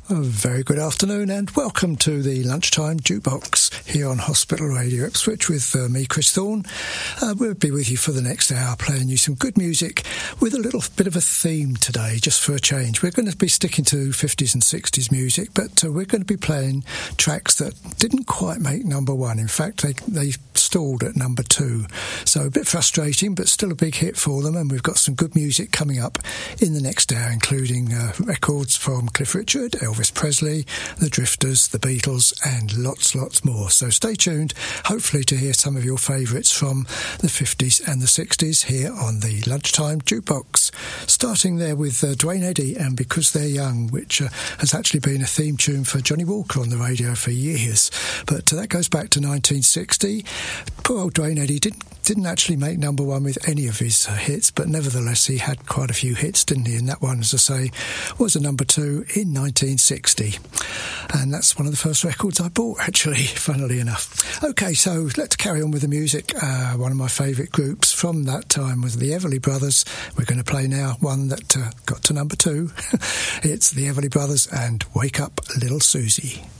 A very good afternoon and welcome to the Lunchtime Jukebox here on Hospital Radio Ipswich with me, Chris Thorne. We'll be with you for the next hour playing you some good music with a little bit of a theme today, just for a change. We're going to be sticking to 50s and 60s music, but we're going to be playing tracks that didn't quite make number one. In fact, they stalled at number two. So a bit frustrating, but still a big hit for them. And we've got some good music coming up in the next hour, including records from Cliff Richard, Elvis Presley, the Drifters, the Beatles, and lots more. So stay tuned, hopefully to hear some of your favourites from the 50s and the 60s here on the Lunchtime Jukebox. Starting there with Duane Eddy and Because They're Young, which has actually been a theme tune for Johnny Walker on the radio for years. But that goes back to 1960. Poor old Duane Eddy didn't actually make number one with any of his hits, but nevertheless he had quite a few hits, didn't he? And that one, as I say, was a number two in 1960. And that's one of the first records I bought, actually, funnily enough. OK, so let's carry on with the music. One of my favourite groups from that time was the Everly Brothers. We're going to play now one that got to number two. It's the Everly Brothers and Wake Up Little Susie.